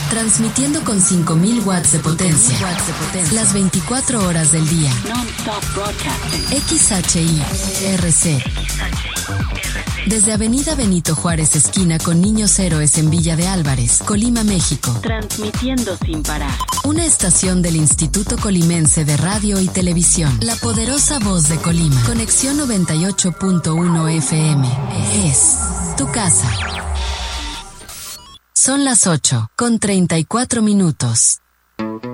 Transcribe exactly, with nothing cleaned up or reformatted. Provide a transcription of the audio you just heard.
Transmitiendo con cinco mil watts de potencia. Las veinticuatro horas del día. X H I R C. Desde Avenida Benito Juárez, esquina con Niños Héroes en Villa de Álvarez, Colima, México. Transmitiendo sin parar. Una estación del Instituto Colimense de Radio y Televisión. La poderosa voz de Colima. Conexión noventa y ocho punto uno F M. Es tu casa. Son las ocho con treinta y cuatro minutos.